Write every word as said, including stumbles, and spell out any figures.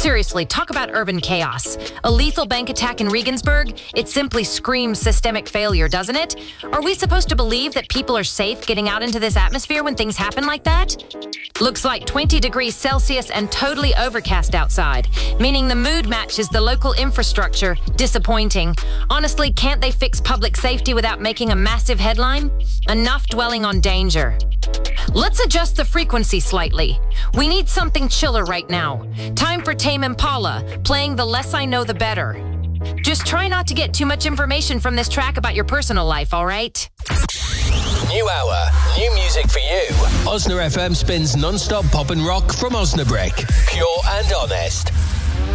Seriously, talk about urban chaos. A lethal bank attack in Regensburg? It simply screams systemic failure, doesn't it? Are we supposed to believe that people are safe getting out into this atmosphere when things happen like that? Looks like twenty degrees Celsius and totally overcast outside, meaning the mood matches the local infrastructure. Disappointing. Honestly, can't they fix public safety without making a massive headline? Enough dwelling on danger. Let's adjust the frequency slightly. We need something chiller right now. Time for Tame Impala, playing The Less I Know the Better. Just try not to get too much information from this track about your personal life, all right? New hour, new music for you. Osna F M spins non-stop pop and rock from Osnabrück. Pure and honest.